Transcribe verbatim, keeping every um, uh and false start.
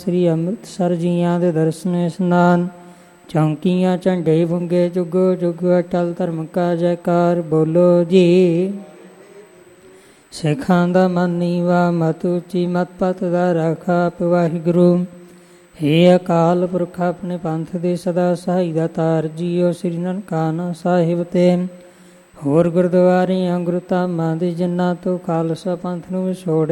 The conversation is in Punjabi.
ਸ੍ਰੀ ਅੰਮ੍ਰਿਤਸਰ ਜੀਆਂ ਦੇ ਦਰਸ਼ਨ ਇਸ਼ਨਾਨ। ਚੌਂਕੀਆਂ ਝੰਡੇ ਵੰਗੇ ਜੁਗੋ ਜੁਗ ਅਟਲ ਧਰਮ ਕਾ ਜੈਕਾਰ। ਬੋਲੋ ਜੀ। ਸਿੱਖਾਂ ਦਾ ਮਨ ਨੀਵਾ ਮਤ ਉੱਚੀ ਮਤ ਪਤ ਦਾ ਰਾਖਾ ਵਾਹਿਗੁਰੂ। ਹੇ ਅਕਾਲ ਪੁਰਖ ਆਪਣੇ ਪੰਥ ਦੇ ਸਦਾ ਸਹਾਈ ਦਾ ਤਾਰ ਜੀਓ ਸ੍ਰੀ ਨਨਕਾਣਾ ਸਾਹਿਬ ਤੇ ਹੋਰ ਗੁਰਦੁਆਰਿਆਂ ਗੁਰਧਾਮਾਂ ਦੇ ਜਿਨ੍ਹਾਂ ਤੋਂ ਖਾਲਸਾ ਪੰਥ ਨੂੰ ਵਿਛੋੜ